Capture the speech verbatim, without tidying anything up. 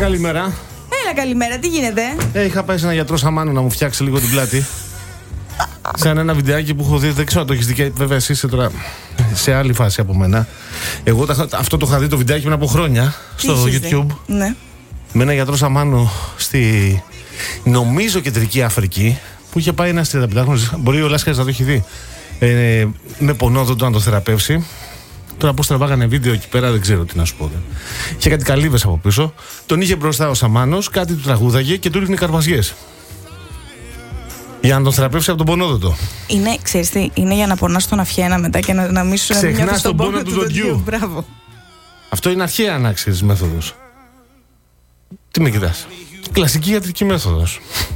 καλημέρα. Έλα, καλημέρα, τι γίνεται? Ε, είχα πάει σε ένα γιατρό Σαμάνο να μου φτιάξει λίγο την πλάτη. Σε ένα βιντεάκι που έχω δει, δεν ξέρω αν το έχεις δει, βέβαια εσύ είσαι τώρα σε άλλη φάση από μένα. Εγώ τα, αυτό το είχα δει το βιντεάκι πριν από χρόνια στο YouTube. Ναι. Με ένα γιατρό Σαμάνο στη, νομίζω, κεντρική Αφρική, που είχε πάει ένας τριανταπεντάχρονος, μπορεί ο Λάσκαρης να το έχει δει, ε, με πονόδοντο να το θεραπεύσει. Τώρα πώς τραβάγανε βίντεο εκεί πέρα δεν ξέρω τι να σου πω. Είχε κάτι καλύβες από πίσω. Τον είχε μπροστά ο Σαμάνος, κάτι του τραγούδαγε και του ρίχνει καρβαζιές. Για να τον θεραπεύσει από τον πονόδοντο. Είναι, ξέρεις τι, είναι για να πονάς τον αυχένα μετά και να, να μην σου ξεχνάς τον πόνο του δοντιού. Μπράβο. Αυτό είναι αρχαία, αν ξέρεις, μέθοδος. Τι με κοιτάς? Κλασική ιατρική μέθοδος.